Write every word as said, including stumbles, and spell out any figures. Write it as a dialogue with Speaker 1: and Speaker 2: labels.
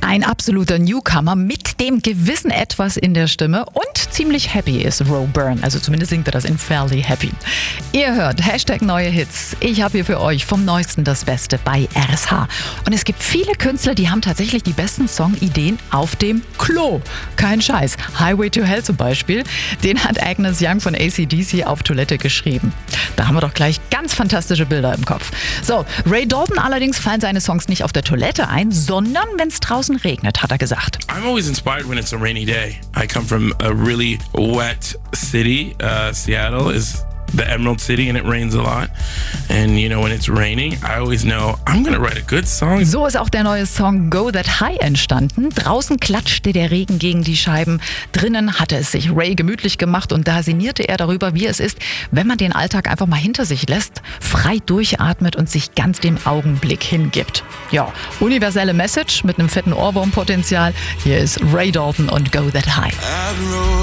Speaker 1: Ein absoluter Newcomer mit dem gewissen Etwas in der Stimme und ziemlich happy ist Ro Byrne. Also zumindest singt er das in Fairly Happy. Ihr hört Hashtag neue Hits. Ich habe hier für euch vom Neuesten das Beste bei R S H. Und es gibt viele Künstler, die haben tatsächlich die besten Songideen auf dem Klo. Kein Scheiß. Highway to Hell zum Beispiel, den hat Agnes Young von A C D C auf Toilette geschrieben. Da haben wir doch gleich ganz fantastische Bilder im Kopf. So, Ray Dalton allerdings fallen seine Songs nicht auf der Toilette ein, sondern wenn es draußen regnet, hat er gesagt.
Speaker 2: I'm always inspired when it's a rainy day. I come from a really wet city. Uh, Seattle is the Emerald City and it rains a lot. And you know, when it's raining, I always know I'm gonna write a good song.
Speaker 1: So ist auch der neue Song Go That High entstanden. Draußen klatschte der Regen gegen die Scheiben. Drinnen hatte es sich Ray gemütlich gemacht und da sinnierte er darüber, wie es ist, wenn man den Alltag einfach mal hinter sich lässt, frei durchatmet und sich ganz dem Augenblick hingibt. Ja, universelle Message mit einem fetten Ohrwurmpotenzial. Hier ist Ray Dalton und Go That High.